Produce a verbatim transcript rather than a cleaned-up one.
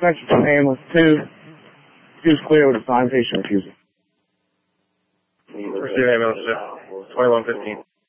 Section from ambulance two. Two's clear with a signed patient refusal. Pursuit ambulance two, twenty-one fifteen.